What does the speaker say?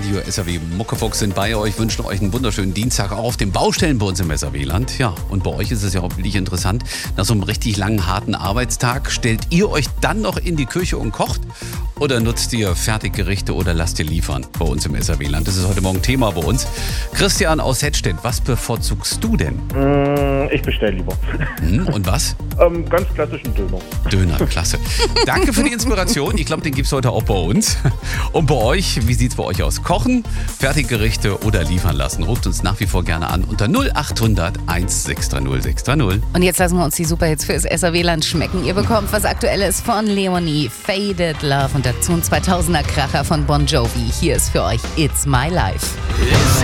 Radio SAW Muckefuchs sind bei euch, wünschen euch einen wunderschönen Dienstag auch auf den Baustellen bei uns im SAW-Land. Ja, und bei euch ist es ja auch wirklich interessant, nach so einem richtig langen, harten Arbeitstag, stellt ihr euch dann noch in die Küche und kocht? Oder nutzt ihr Fertiggerichte oder lasst ihr liefern bei uns im SAW-Land? Das ist heute Morgen Thema bei uns. Christian aus Hettstedt, was bevorzugst du denn? Ich bestelle lieber. Und was? Ganz klassischen Döner. Döner, klasse. Danke für die Inspiration. Ich glaube, den gibt es heute auch bei uns. Und bei euch, wie sieht es bei euch aus? Kochen, Fertiggerichte oder liefern lassen? Ruft uns nach wie vor gerne an unter 0800 1630 630. Und jetzt lassen wir uns die Superhits fürs SAW-Land schmecken. Ihr bekommt was Aktuelles von Leonie, Faded Love und dazu ein 2000er Kracher von Bon Jovi. Hier ist für euch It's My Life.